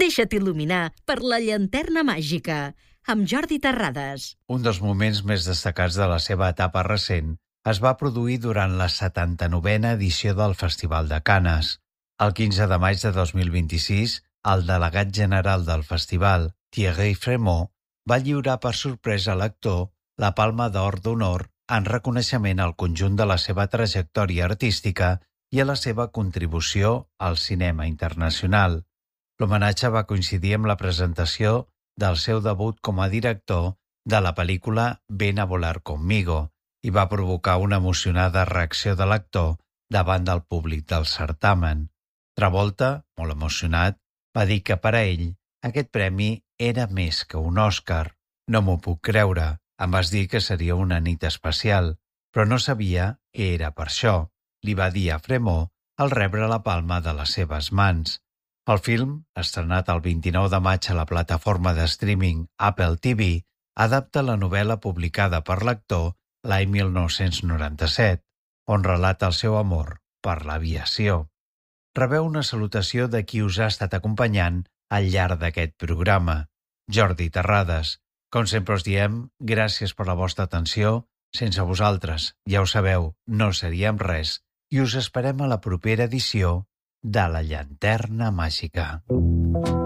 Deixa't il·luminar per la llanterna màgica, amb Jordi Terrades. Un dels moments més destacats de la seva etapa recent es va produir durant la 79a edició del Festival de Canes. El 15 de maig de 2026, el delegat general del festival, Thierry Frémaux, va lliurar per sorpresa a l'actor la Palma d'Or d'Honor en reconeixement al conjunt de la seva trajectòria artística i a la seva contribució al cinema internacional. L'homenatge va coincidir amb la presentació del seu debut com a director de la pel·lícula Ven a volar conmigo i va provocar una emocionada reacció de l'actor davant del públic del certamen. Travolta, molt emocionat, va dir que per a ell aquest premi era més que un Òscar. No m'ho puc creure, em vas dir que seria una nit especial, però no sabia que era per això, li va dir a Frémaux al rebre la palma de les seves mans. El film, estrenat el 29 de maig a la plataforma de streaming Apple TV, adapta la novel·la publicada per l'actor l'any 1997, on relata el seu amor per l'aviació. Rebeu una salutació de qui us ha estat acompanyant al llarg d'aquest programa, Jordi Terrades. Com sempre us diem, gràcies per la vostra atenció. Sense vosaltres, ja ho sabeu, no seríem res, i us esperem a la propera edició de La Llanterna Màgica.